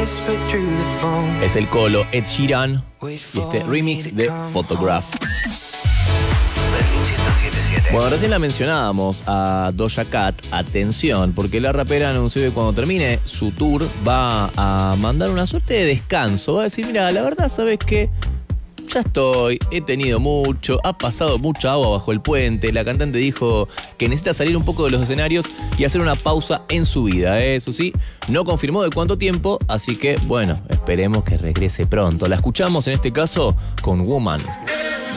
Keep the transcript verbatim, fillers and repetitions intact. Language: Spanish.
Es el Colo, Ed Sheeran, y este remix de Photograph. Bueno, recién la mencionábamos a Doja Cat. Atención, porque la rapera anunció que cuando termine su tour va a mandar una suerte de descanso. Va a decir, mira, la verdad, ¿sabes qué? Ya estoy, he tenido mucho, ha pasado mucha agua bajo el puente. La cantante dijo que necesita salir un poco de los escenarios y hacer una pausa en su vida. Eso sí, no confirmó de cuánto tiempo, así que, bueno, esperemos que regrese pronto. La escuchamos en este caso con Woman.